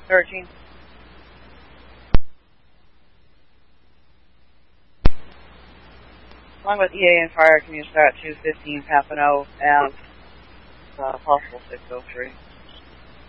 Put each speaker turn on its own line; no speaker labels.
13. Along with EA and Fire, can you start 215 Papineau Ave, possible 603?